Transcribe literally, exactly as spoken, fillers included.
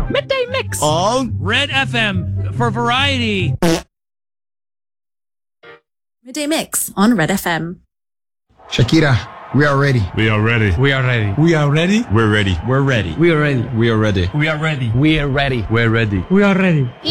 Midday Mix on Red F M for variety. Midday Mix on Red F M. Shakira, we are ready. We are ready. We are ready. We are ready. We're ready. We're ready. We are ready. We are ready. We are ready. We are ready. We're ready. We are ready.